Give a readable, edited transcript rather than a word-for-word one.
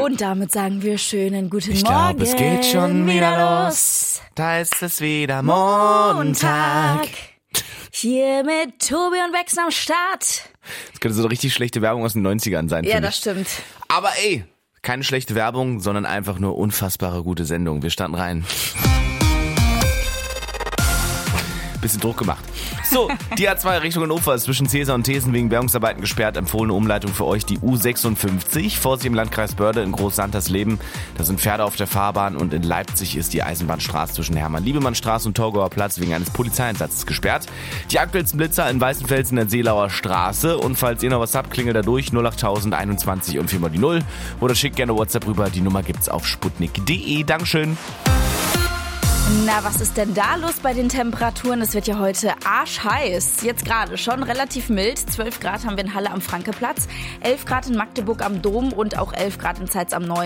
Und damit sagen wir schönen guten Ich Morgen. glaube, es geht schon wieder los. Da ist es wieder Montag. Hier mit Tobi und Bex am Start. Das könnte so eine richtig schlechte Werbung aus den 90ern sein. Ja, das stimmt. Aber ey, keine schlechte Werbung, sondern einfach nur unfassbare gute Sendung. Wir starten rein. Bisschen Druck gemacht. So, die A2 Richtung Hannover ist zwischen Cäsar und Thesen wegen Bergungsarbeiten gesperrt. Empfohlene Umleitung für euch die U56. Vorsicht im Landkreis Börde in Groß-Santersleben. Da sind Pferde auf der Fahrbahn und in Leipzig ist die Eisenbahnstraße zwischen Hermann-Liebemannstraße und Torgauer Platz wegen eines Polizeieinsatzes gesperrt. Die aktuellsten Blitzer in Weißenfels in der Seelauer Straße. Und falls ihr noch was habt, klingelt da durch 08000 21 und 4 mal die 0. Oder schickt gerne WhatsApp rüber. Die Nummer gibt's auf sputnik.de. Dankeschön. Na, was ist denn da los bei den Temperaturen? Es wird ja heute arschheiß. Jetzt gerade schon relativ mild. 12 Grad haben wir in Halle am Frankeplatz, 11 Grad in Magdeburg am Dom und auch 11 Grad in Zeitz am Neuen.